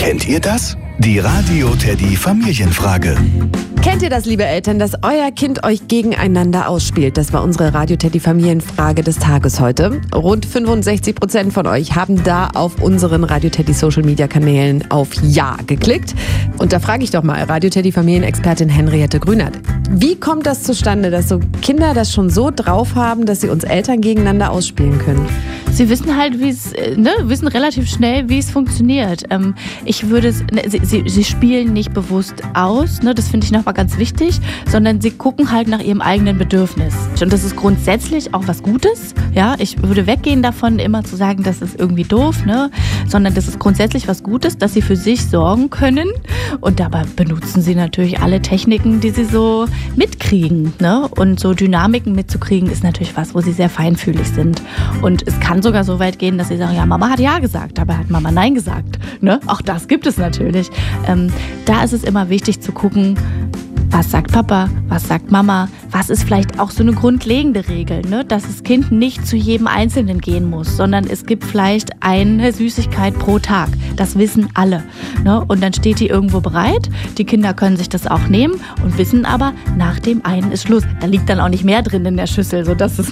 Kennt ihr das? Die Radio Teddy Familienfrage. Kennt ihr das, liebe Eltern, dass euer Kind euch gegeneinander ausspielt? Das war unsere Radio Teddy Familienfrage des Tages heute. Rund 65% von euch haben da auf unseren Radio Teddy Social Media Kanälen auf Ja geklickt. Und da frage ich doch mal Radio Teddy Familienexpertin Henriette Grünert. Wie kommt das zustande, dass so Kinder das schon so drauf haben, dass sie uns Eltern gegeneinander ausspielen können? Sie wissen halt, wissen relativ schnell, wie es funktioniert. Sie spielen nicht bewusst aus, das finde ich nochmal ganz wichtig, sondern sie gucken halt nach ihrem eigenen Bedürfnis. Und das ist grundsätzlich auch was Gutes. Ja, ich würde weggehen davon, immer zu sagen, das ist irgendwie doof, sondern das ist grundsätzlich was Gutes, dass sie für sich sorgen können. Und dabei benutzen sie natürlich alle Techniken, die sie so mitkriegen. Und so Dynamiken mitzukriegen, ist natürlich was, wo sie sehr feinfühlig sind. Und es kann sogar so weit gehen, dass sie sagen, ja, Mama hat Ja gesagt, dabei hat Mama Nein gesagt. Auch das gibt es natürlich. Da ist es immer wichtig zu gucken, was sagt Papa, was sagt Mama, was ist vielleicht auch so eine grundlegende Regel, dass das Kind nicht zu jedem Einzelnen gehen muss, sondern es gibt vielleicht eine Süßigkeit pro Tag. Das wissen alle. Und dann steht die irgendwo bereit. Die Kinder können sich das auch nehmen und wissen aber, nach dem einen ist Schluss. Da liegt dann auch nicht mehr drin in der Schüssel, sodass es